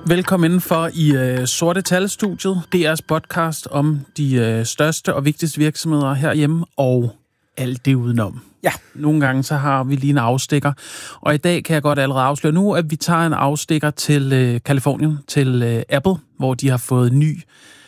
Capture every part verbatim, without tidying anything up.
Velkommen indenfor i uh, Sorte Tal-studiet. D R's podcast om de uh, største og vigtigste virksomheder herhjemme og alt det udenom. Ja. Nogle gange så har vi lige en afstikker, og i dag kan jeg godt allerede afsløre nu, at vi tager en afstikker til uh, Californien, til uh, Apple, hvor de har fået ny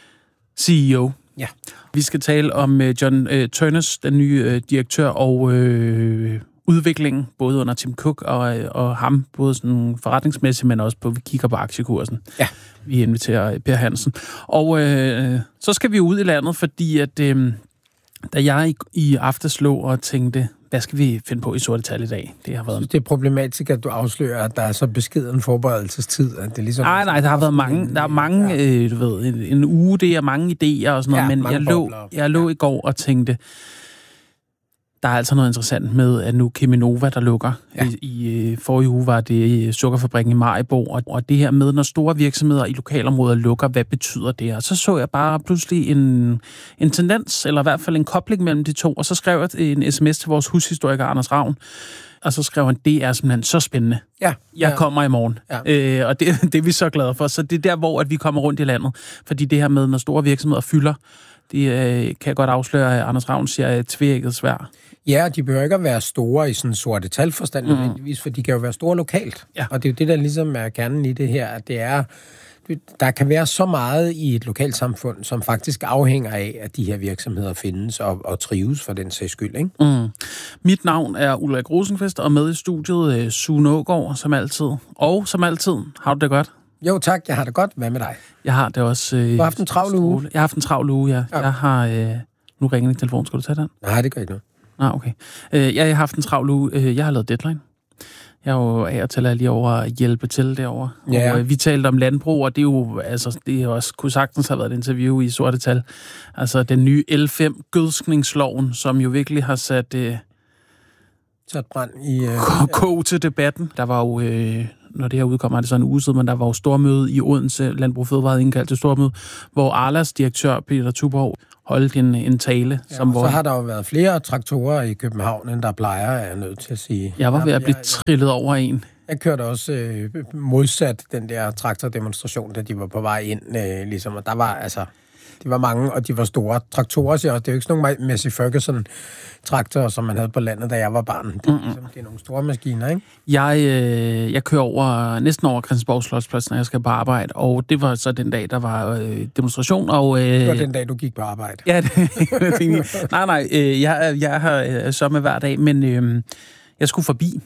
C E O. Ja. Vi skal tale om uh, John uh, Ternus, den nye uh, direktør, og uh, udviklingen, både under Tim Cook og, og ham, både sådan forretningsmæssigt, men også på, vi kigger på aktiekursen. Ja. Vi inviterer Per Hansen. Og øh, så skal vi ud i landet, fordi at, øh, da jeg i, i aftes lå og tænkte, hvad skal vi finde på i Sorte Tal i dag? Det har været... Det er problematisk, at du afslører, at der er så beskeden forberedelsestid. At det ligesom nej, nej, der har været mange, der er mange, ja. øh, du ved, en, en uge, det er mange idéer og sådan noget, ja, men jeg lå, jeg lå ja. i går og tænkte, der er altså noget interessant med, at nu Cheminova, der lukker. Ja. I, I forrige uge var det sukkerfabrikken i Maribo, og, og det her med, når store virksomheder i lokalområder lukker, hvad betyder det? Og så så jeg bare pludselig en, en tendens, eller i hvert fald en kobling mellem de to, og så skrev jeg en sms til vores hushistoriker Anders Ravn, og så skrev han, det er simpelthen så spændende. Ja. Jeg ja. kommer i morgen. Ja. Øh, og det, det er vi så glade for. Så det er der, hvor at vi kommer rundt i landet. Fordi det her med, når store virksomheder fylder, det øh, kan jeg godt afsløre, at Anders Ravn siger, at tvækket svært. Ja, de behøver ikke at være store i sådan en sorte talforstand, mm. nødvendigvis, for de kan jo være store lokalt. Ja. Og det er jo det, der ligesom er kernen i det her, at det er, der kan være så meget i et lokalsamfund, som faktisk afhænger af, at de her virksomheder findes og, og trives for den sags skyld, ikke? Mm. Mit navn er Ulrik Rosenqvist, og med i studiet Sune Aagaard, som altid. Og som altid, har du det godt? Jo tak, jeg har det godt. Hvad med dig? Jeg har det også... Øh, du har haft en travl uge? Jeg har haft en travl uge, ja. ja. Jeg har... Øh, nu ringer din telefon, skal du tage den? Nej, det gør ikke noget. Ah, okay. Øh, jeg har haft en travl uge. Øh, jeg har lavet deadline. Jeg er jo af og til at lige over at hjælpe til derovre. Ja. Og øh, vi talte om landbrug, og det er jo, altså, det er også, kunne sagtens have været et interview i Sorte Tal. Altså, den nye L fem gødskningsloven, som jo virkelig har sat... Øh, sat brand i... Øh, kog til debatten. Der var jo... Øh, når det her udkommer, er det så en uge siden, men der var jo stormøde i Odense. Landbrug Fødevare havde indkaldt til stormøde, hvor Arlas direktør, Peter Tuborg, holdt en, en tale. Ja, som og hvor... så har der jo været flere traktorer i København, end der plejer, er jeg nødt til at sige. Jeg var ved at blive jeg, trillet over en. Jeg kørte også øh, modsat den der traktordemonstration, da de var på vej ind, øh, ligesom, og der var altså... De var mange, og de var store. Traktorer, siger også. Det er jo ikke sådan nogle Massey Ferguson-traktorer, som man havde på landet, da jeg var barn. Det er, ligesom, det er nogle store maskiner, ikke? Jeg, øh, jeg kører over, næsten over Christiansborg Slotsplads, når jeg skal på arbejde, og det var så den dag, der var øh, demonstration. Og, øh, det var den dag, du gik på arbejde. Ja, det, nej, nej. Øh, jeg, jeg har øh, så med hver dag, men øh, jeg skulle forbi.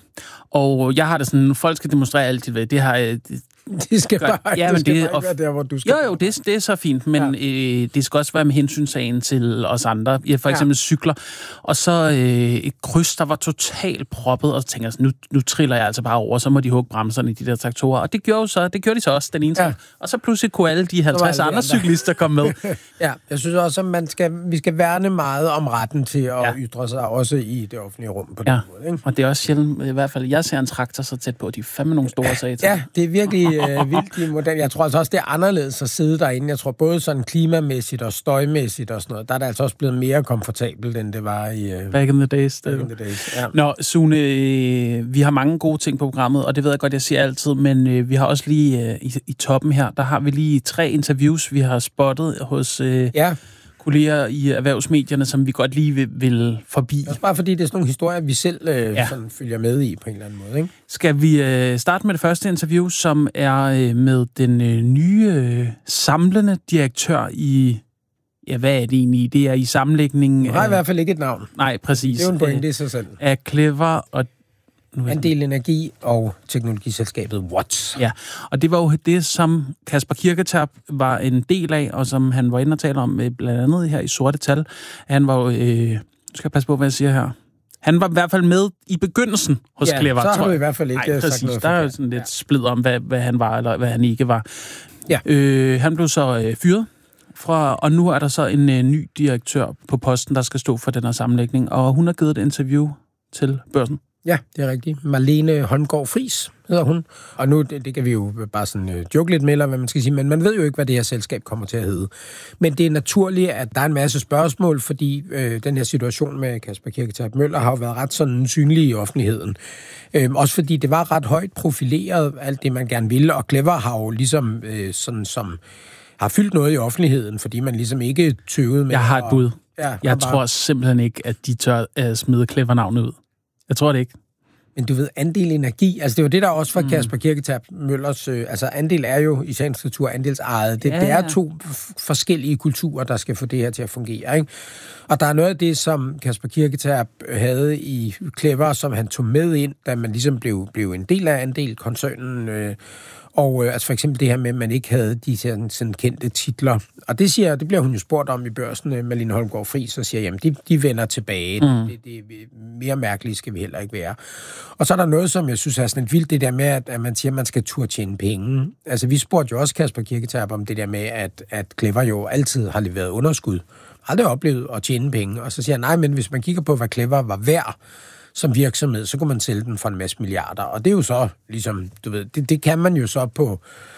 Og jeg har det sådan, folk skal demonstrere altid ved. Det har øh, De skal bare, ja, det men skal det, bare ikke være der, hvor du skal. Jo, jo, det, det er så fint, men ja. øh, det skal også være med hensynsagen til os andre. Jeg for eksempel ja. cykler, og så øh, et kryds, der var totalt proppet, og så tænker jeg sådan, nu, nu triller jeg altså bare over, så må de hugge bremserne i de der traktorer. Og det gjorde jo så, det gjorde de så også, den ene ja. Og så pludselig kunne alle de halvtreds andre, andre cyklister komme med. Ja, jeg synes også, at man skal, vi skal værne meget om retten til at ja. ytre sig, også i det offentlige rum på den ja. måde. Ikke? Og det er også sjældent, i hvert fald, jeg ser en traktor så tæt på, de er fandme nogle store sager. Ja, det er virkelig øh, vildt i model. Jeg tror altså også, det er anderledes at sidde derinde. Jeg tror både sådan klimamæssigt og støjmæssigt og sådan noget, der er det altså også blevet mere komfortabelt, end det var i... Øh, Back in the days. Back in the days, ja. Nå, Sune, øh, vi har mange gode ting på programmet, og det ved jeg godt, jeg siger altid, men øh, vi har også lige øh, i, i toppen her, der har vi lige tre interviews, vi har spottet hos... Øh, ja. kolleger i erhvervsmedierne, som vi godt lige vil, vil forbi. Også bare fordi det er sådan nogle historier, vi selv øh, ja. sådan følger med i på en eller anden måde. Ikke? Skal vi øh, starte med det første interview, som er øh, med den øh, nye øh, samlende direktør i... Ja, hvad er det egentlig? Det er i sammenlægningen... Du har i hvert fald ikke et navn. Nej, præcis. Det er jo en pointe i sig selv. Af Clever og... Andel Energi og teknologiselskabet Watts. Ja, og det var jo det, som Kasper Kirketab var en del af, og som han var inde og tale om blandt andet her i Sorte Tal. Han var jo... Øh, nu skal jeg passe på, hvad jeg siger her. Han var i hvert fald med i begyndelsen hos ja, Clever. så har du i hvert fald ikke Nej, sagt præcis. noget. Der er jo sådan lidt ja. splid om, hvad, hvad han var, eller hvad han ikke var. Ja. Øh, han blev så øh, fyret. Fra, og nu er der så en øh, ny direktør på posten, der skal stå for den her sammenlægning, og hun har givet et interview til Børsen. Ja, det er rigtigt. Marlene Holmgaard Friis hedder hun. Og nu, det, det kan vi jo bare sådan uh, joke lidt med, eller hvad man skal sige, men man ved jo ikke, hvad det her selskab kommer til at hedde. Men det er naturligt, at der er en masse spørgsmål, fordi øh, den her situation med Kasper Kirketerp Møller har jo været ret sådan synlig i offentligheden. Øh, også fordi det var ret højt profileret, alt det man gerne ville, og Clever har jo ligesom øh, sådan som har fyldt noget i offentligheden, fordi man ligesom ikke tøvede med... Jeg har et bud. Ja, jeg tror bare... simpelthen ikke, at de tør at smide Clever-navnet ud. Jeg tror det ikke. Men du ved, andel energi, altså det er jo det, der også for mm. Kasper Kirketerp Møllers, øh, altså andel er jo i sagens natur andelsejet. Det, ja, ja. det er to f- forskellige kulturer, der skal få det her til at fungere, ikke? Og der er noget af det, som Kasper Kirketerp havde i Clever, som han tog med ind, da man ligesom blev, blev en del af andel-koncernen, øh, og øh, altså for eksempel det her med, at man ikke havde de sådan, sådan kendte titler. Og det siger, det bliver hun jo spurgt om i Børsen, øh, Marlene Holmgaard Friis, og siger, jamen de, de vender tilbage. Mm. Det, det, mere mærkeligt skal vi heller ikke være. Og så er der noget, som jeg synes er sådan lidt vildt, det der med, at, at man siger, at man skal turde tjene penge. Altså vi spurgte jo også Kasper Kirketerp om det der med, at, at Clever jo altid har leveret underskud. Aldrig oplevet at tjene penge. Og så siger jeg, nej, men hvis man kigger på, hvad Clever var værd som virksomhed, så kunne man sælge den for en masse milliarder. Og det er jo så, ligesom, du ved, det, det kan man jo så på,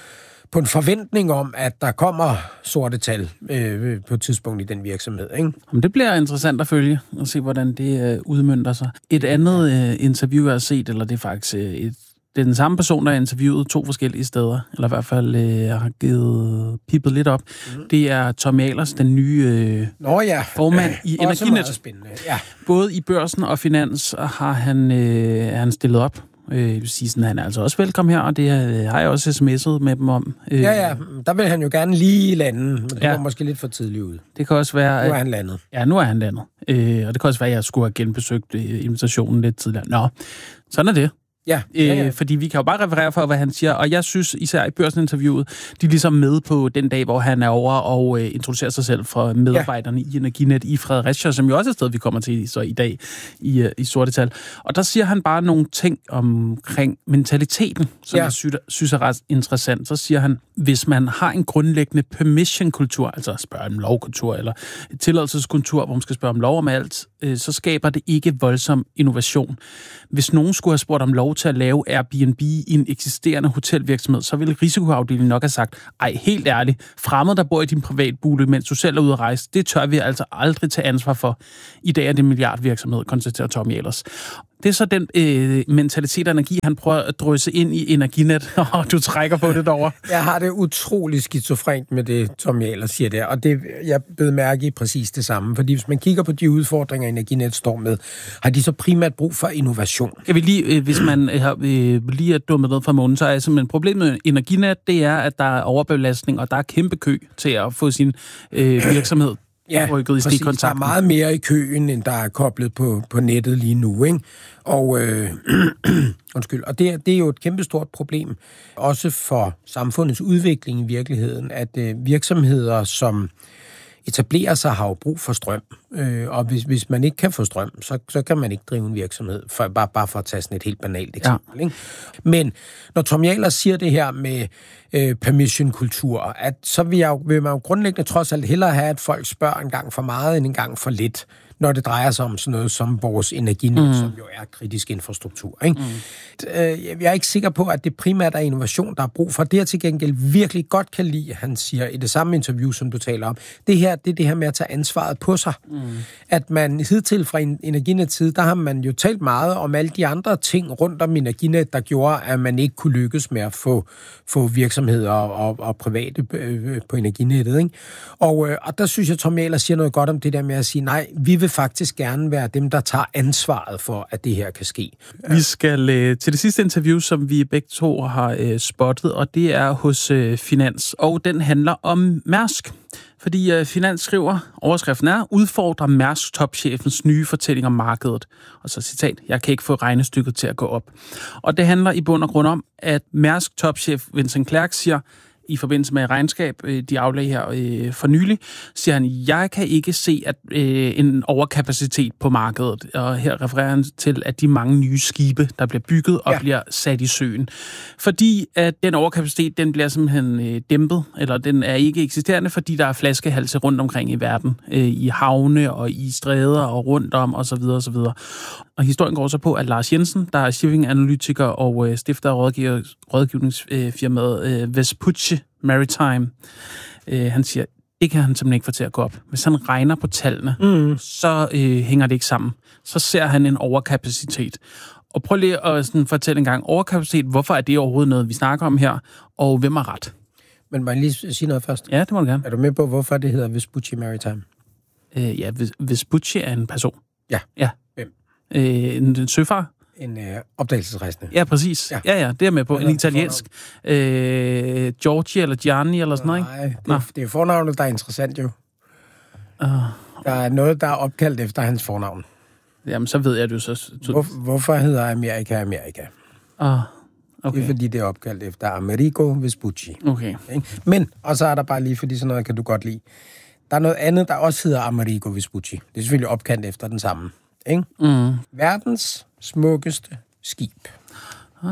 på en forventning om, at der kommer sorte tal øh, på et tidspunkt i den virksomhed, ikke? Jamen, det bliver interessant at følge og se, hvordan det øh, udmønter sig. Et andet øh, interview, jeg har set, eller det er faktisk øh, et det er den samme person, der er interviewet to forskellige steder, eller i hvert fald øh, har givet pippet lidt op. Mm. Det er Tommy Ahlers, den nye øh, Nå, ja. formand i Energinet. Ja. Både i Børsen og Finans har han, øh, han stillet op. Øh, jeg vil sige sådan, han er altså også velkommen her, og det øh, har jeg også sms'et med dem om. Øh, ja, ja, der vil han jo gerne lige lande, men det ja. var måske lidt for tidligt ud. Det kan også være... Nu er han landet. Ja, nu er han landet. Øh, og det kan også være, at jeg skulle have genbesøgt øh, invitationen lidt tidligere. Nå, sådan er det. Ja, ja, ja. Øh, fordi vi kan jo bare referere for, hvad han siger, og jeg synes især i Børsen-interviewet, de er ligesom med på den dag, hvor han er over og øh, introducerer sig selv for medarbejderne ja. i Energinet i Fredericia, som jo også er et sted, vi kommer til så i dag i, øh, i sorte tal. Og der siger han bare nogle ting omkring mentaliteten, som ja. jeg synes, synes er ret interessant. Så siger han, hvis man har en grundlæggende permission-kultur, altså spørge om lovkultur, eller tilladelseskultur, hvor man skal spørge om lov om alt, øh, så skaber det ikke voldsom innovation. Hvis nogen skulle have spurgt om lov til at lave Airbnb i en eksisterende hotelvirksomhed, så ville risikoafdelingen nok have sagt, ej, helt ærligt, fremmede, der bor i din privatbolig, mens du selv er ude at rejse, det tør vi altså aldrig tage ansvar for. I dag er det en milliardvirksomhed, konstaterer Tommy Ahlers. Det er så den øh, mentalitet og energi, han prøver at drysse ind i Energinet, og du trækker på det derovre. Jeg har det utrolig skizofrent med det, Tommy Ahlers siger der, og det, jeg bed mærke i præcis det samme, fordi hvis man kigger på de udfordringer, Energinet står med, har de så primært brug for innovation. Jeg vil lige, øh, hvis man øh, har øh, lige er dummet noget fra månen, så er simpelthen problemet med Energinet, det er, at der er overbelastning, og der er kæmpe kø til at få sin øh, virksomhed ja, præcis. Der er meget mere i køen, end der er koblet på, på nettet lige nu, ikke? Og, øh, undskyld. Og det, det er jo et kæmpestort problem, også for samfundets udvikling i virkeligheden, at øh, virksomheder, som etablerer sig, har jo brug for strøm. Øh, og hvis, hvis man ikke kan få strøm, så, så kan man ikke drive en virksomhed, for, bare, bare for at tage sådan et helt banalt eksempel. Ja. Ikke? Men når Tommy Ahlers siger det her med øh, permission-kultur, at så vil, jeg, vil man jo grundlæggende trods alt hellere have, at folk spørger en gang for meget, end en gang for lidt, når det drejer sig om sådan noget som vores Energinet, mm. som jo er kritisk infrastruktur. Ikke? Mm. Jeg er ikke sikker på, at det primært er innovation, der er brug for. Det, jeg til gengæld virkelig godt kan lide, han siger i det samme interview, som du taler om, det her, det er det her med at tage ansvaret på sig. Mm. At man hidtil fra Energinets side, der har man jo talt meget om alle de andre ting rundt om Energinet, der gjorde, at man ikke kunne lykkes med at få, få virksomheder og, og, og private på Energinettet. Ikke? Og, og der synes jeg, Tommy Ahlers siger noget godt om det der med at sige, nej, vi vil faktisk gerne være dem, der tager ansvaret for, at det her kan ske. Vi skal øh, til det sidste interview, som vi begge to har øh, spottet, og det er hos øh, Finans, og den handler om Mærsk. Fordi øh, Finans skriver, overskriften er, udfordrer Mærsk topchefens nye fortælling om markedet. Og så citat, jeg kan ikke få regnestykket til at gå op. Og det handler i bund og grund om, at Mærsk topchef Vincent Clerc siger, i forbindelse med regnskab, øh, de aflagde her øh, for nylig, siger han, jeg kan ikke se at øh, en overkapacitet på markedet. Og her refererer han til, at de mange nye skibe, der bliver bygget og ja. bliver sat i søen. Fordi at den overkapacitet, den bliver simpelthen øh, dæmpet, eller den er ikke eksisterende, fordi der er flaskehalse rundt omkring i verden. Øh, I havne og i stræder og rundt om osv. osv. Og historien går så på, at Lars Jensen, der er shipping-analytiker og øh, stifter af rådgiver, rådgivningsfirmaet øh, Vespucci Maritime, øh, han siger, det kan han simpelthen ikke få til at gå op. Hvis han regner på tallene, mm. så øh, hænger det ikke sammen. Så ser han en overkapacitet. Og prøv lige at sådan, fortælle en gang, overkapacitet, hvorfor er det overhovedet noget, vi snakker om her, og hvem har ret? Men må jeg lige sige noget først? Ja, det må du gerne. Er du med på, hvorfor det hedder Vespucci Maritime? Øh, ja, Vespucci er en person. Ja. Ja. Hvem? Øh, en, en søfar. En øh, opdagelsesrejsende. Ja, præcis. Ja, ja, ja det er med på. En italiensk. Øh, Giorgi eller Gianni eller sådan noget, ikke? Nej, det, er, det er fornavnet, der er interessant jo. Uh, der er noget, der er opkaldt efter hans fornavn. Jamen, så ved jeg det så. Hvor, hvorfor hedder Amerika Amerika? Ah, okay. Det er, fordi det er opkaldt efter Amerigo Vespucci. Okay. Men, og så er der bare lige, fordi sådan noget kan du godt lide. Der er noget andet, der også hedder Amerigo Vespucci. Det er selvfølgelig opkaldt efter den samme. Ikke? Mm. Verdens smukkeste skib. Ah.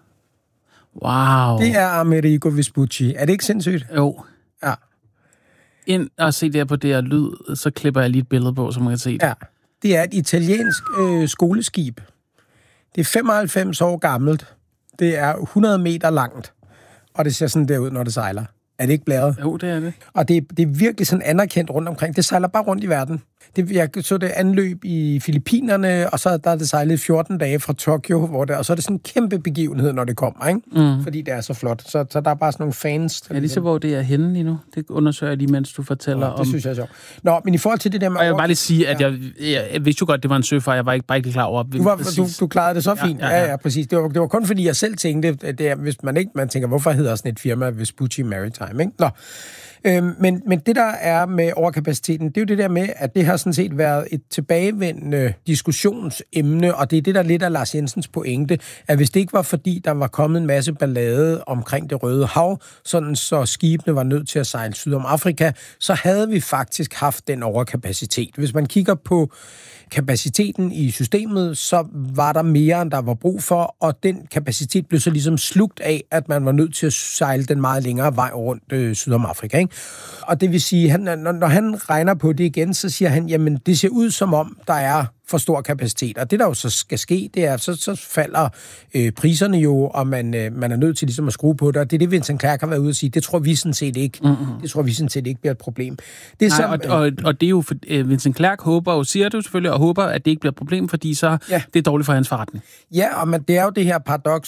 Wow. Det er Amerigo Vespucci. Er det ikke sindssygt? Jo. Ja. Ind og se der på det her lyd, så klipper jeg lige et billede på, så man kan se det. Ja. Det er et italiensk øh, skoleskib. Det er femoghalvfems år gammelt. Det er hundrede meter langt. Og det ser sådan der ud, når det sejler. Er det ikke blæret? Jo, det er det. Og det, det er virkelig sådan anerkendt rundt omkring. Det sejler bare rundt i verden. Det, jeg så det anløb i Filippinerne, og så der er det sejlet fjorten dage fra Tokyo, hvor det, og så er det sådan en kæmpe begivenhed, når det kommer, ikke? Mm. Fordi det er så flot. Så, så der er bare sådan nogle fans. Ja, lige så hvor det er henne lige nu. Det undersøger jeg lige, mens du fortæller ja, det om... det synes jeg er sjovt. Nå, men i forhold til det der med... Og jeg vil bare lige sige, at jeg, jeg, jeg vidste jo godt, det var en søfar. Jeg var ikke bare ikke klar over... Du, var, du, du klarede det så fint. Ja, ja, ja. ja, ja præcis. Det var, det var kun fordi, jeg selv tænkte, at det er, hvis man ikke... Man tænker, hvorfor hedder sådan et firma Vespucci Maritime, ikke? Nå. Øhm, men, men det, der er med overkapaciteten, det er jo det der med, at det har sådan set været et tilbagevendende diskussionsemne, og det er det, der lidt af Lars Jensens pointe, at hvis det ikke var fordi, der var kommet en masse ballade omkring det Røde Hav, sådan så skibene var nødt til at sejle syd om Afrika, så havde vi faktisk haft den overkapacitet. Hvis man kigger på kapaciteten i systemet, så var der mere, end der var brug for, og den kapacitet blev så ligesom slugt af, at man var nødt til at sejle den meget længere vej rundt øh, syd om Afrika, ikke? Og det vil sige, han, når, når han regner på det igen, så siger han, jamen det ser ud som om, der er for stor kapacitet. Og det, der jo så skal ske, det er, så, så falder øh, priserne jo, og man, øh, man er nødt til ligesom at skrue på det. Og det er det, Vincent Clerc har været ude at sige. Det tror vi sådan set ikke. Mm-hmm. Det tror vi sådan set ikke bliver et problem. Det er Nej, som, og, og, og det er jo, for, øh, Vincent Clerc håber og siger det jo selvfølgelig, og håber, at det ikke bliver et problem, fordi så ja. det er dårligt for hans forretning. Ja, og man, det er jo det her paradoks,